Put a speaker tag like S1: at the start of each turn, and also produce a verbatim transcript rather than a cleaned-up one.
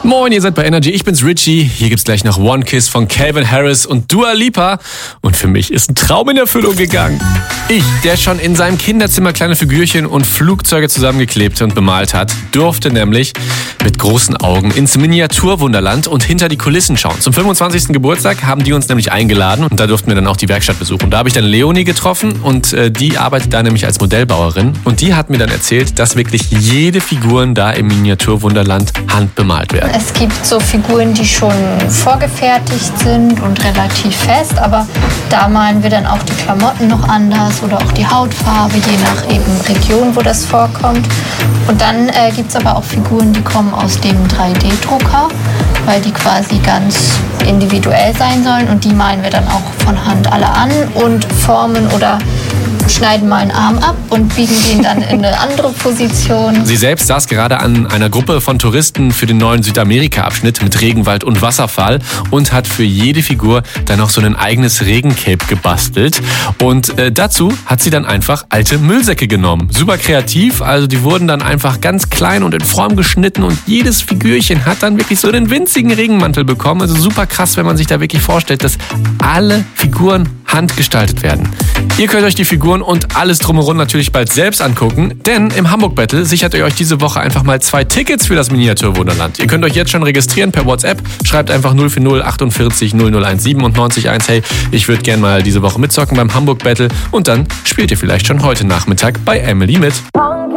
S1: Moin, ihr seid bei Energy, ich bin's Richie. Hier gibt's gleich noch One Kiss von Calvin Harris und Dua Lipa. Und für mich ist ein Traum in Erfüllung gegangen. Ich, der schon in seinem Kinderzimmer kleine Figürchen und Flugzeuge zusammengeklebt und bemalt hat, durfte nämlich mit großen Augen ins Miniaturwunderland und hinter die Kulissen schauen. Zum fünfundzwanzigsten Geburtstag haben die uns nämlich eingeladen und da durften wir dann auch die Werkstatt besuchen. Da habe ich dann Leonie getroffen und äh, die arbeitet da nämlich als Modellbauerin. Und die hat mir dann erzählt, dass wirklich jede Figuren da im Miniaturwunderland handbemalt werden.
S2: Es gibt so Figuren, die schon vorgefertigt sind und relativ fest, aber da malen wir dann auch die Klamotten noch anders oder auch die Hautfarbe, je nach eben Region, wo das vorkommt. Und dann äh, gibt es aber auch Figuren, die kommen aus dem drei D Drucker, weil die quasi ganz individuell sein sollen und die malen wir dann auch von Hand alle an und formen oder schneiden mal einen Arm ab und biegen den dann in eine andere Position.
S1: Sie selbst saß gerade an einer Gruppe von Touristen für den neuen Südamerika-Abschnitt mit Regenwald und Wasserfall und hat für jede Figur dann auch so ein eigenes Regencape gebastelt. Und äh, dazu hat sie dann einfach alte Müllsäcke genommen. Super kreativ, also die wurden dann einfach ganz klein und in Form geschnitten und jedes Figürchen hat dann wirklich so einen winzigen Regenmantel bekommen. Also super krass, wenn man sich da wirklich vorstellt, dass alle Figuren handgestaltet werden. Ihr könnt euch die Figuren und alles drumherum natürlich bald selbst angucken, denn im Hamburg Battle sichert ihr euch diese Woche einfach mal zwei Tickets für das Miniaturwunderland. Ihr könnt euch jetzt schon registrieren per WhatsApp, schreibt einfach null vier null achtundvierzig null null siebzehn und neunzig eins, hey, ich würde gerne mal diese Woche mitzocken beim Hamburg Battle und dann spielt ihr vielleicht schon heute Nachmittag bei Emily mit.